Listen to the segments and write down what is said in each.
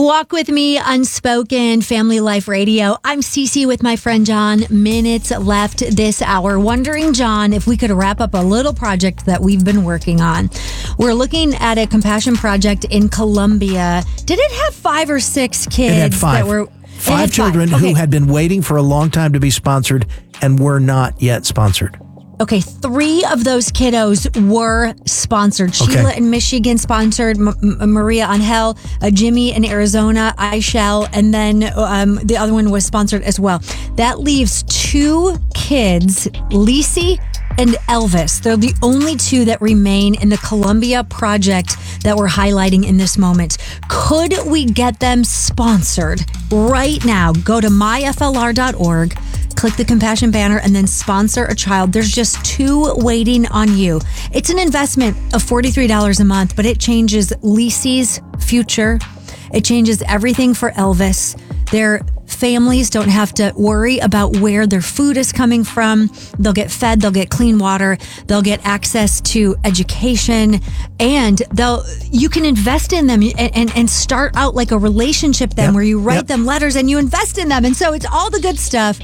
Walk with me, Unspoken Family Life Radio. I'm Cece with my friend John. Minutes left this hour. Wondering, John, if we could wrap up a little project that we've been working on. We're looking at a compassion project in Colombia. Did it have 5 or 6 kids? It had 5. That were, Five children who had been waiting for a long time to be sponsored and were not yet sponsored. Okay, 3 of those kiddos were sponsored. Okay. Sheila in Michigan sponsored, Maria Angel, Jimmy in Arizona, Aishel, and then the other one was sponsored as well. That leaves 2 kids, Lisi and Elvis. They're the only 2 that remain in the Colombia project that we're highlighting in this moment. Could we get them sponsored right now? Go to myflr.org. Click the compassion banner and then sponsor a child. There's just 2 waiting on you. It's an investment of $43 a month, but it changes Lisi's future. It changes everything for Elvis. Their families don't have to worry about where their food is coming from. They'll get fed, they'll get clean water, they'll get access to education, and you can invest in them and start out like a relationship then where you write them letters and you invest in them. And so it's all the good stuff.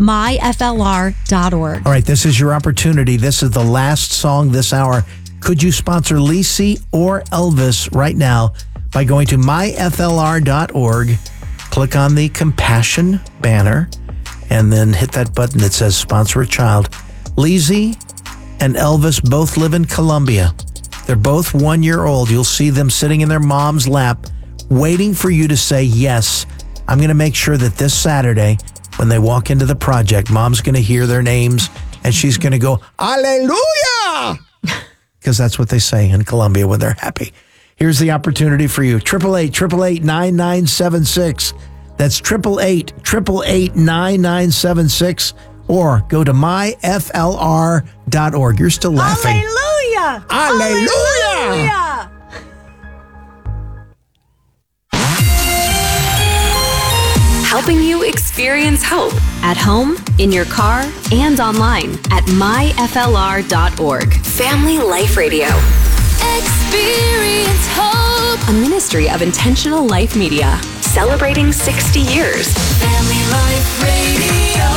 myflr.org. All right, this is your opportunity. This is the last song this hour. Could you sponsor Lisi or Elvis right now by going to myflr.org? Click on the compassion banner and then hit that button that says sponsor a child. Lisi and Elvis both live in Colombia. They're both 1 year old. You'll see them sitting in their mom's lap waiting for you to say, yes, I'm going to make sure that this Saturday when they walk into the project, mom's going to hear their names and she's going to go, Alleluia! Because that's what they say in Colombia when they're happy. Here's the opportunity for you. 888-888-9976. That's 888-888-9976. Or go to myflr.org. You're still laughing. Hallelujah! Hallelujah! Helping you experience hope at home, in your car, and online at myflr.org. Family Life Radio. Experience hope. A ministry of Intentional Life Media. Celebrating 60 years. Family Life Radio.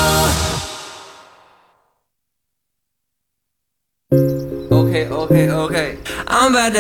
Okay. I'm about to